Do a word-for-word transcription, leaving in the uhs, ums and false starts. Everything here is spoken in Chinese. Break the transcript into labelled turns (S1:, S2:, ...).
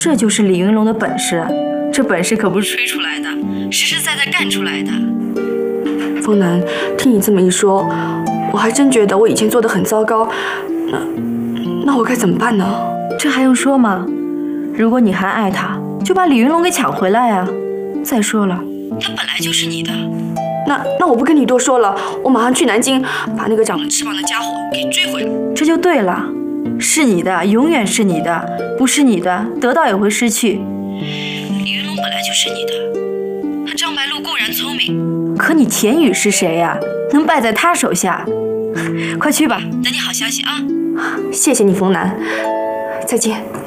S1: 这就是李云龙的本事，这本事可不是吹出来的，实实在在干出来的。
S2: 风南，听你这么一说，我还真觉得我以前做的很糟糕。那那我该怎么办呢？
S1: 这还用说吗？如果你还爱他，就把李云龙给抢回来啊！再说了，他本来就是你的。
S2: 那那我不跟你多说了，我马上去南京，把那个长了翅膀的家伙给追回来。
S1: 这就对了，是你的，永远是你的；不是你的，得到也会失去。李云龙本来就是你的，他张白鹿固然聪明，可你田雨是谁呀、啊？能败在他手下？快去吧，等你好消息啊！
S2: 谢谢你，冯南，再见。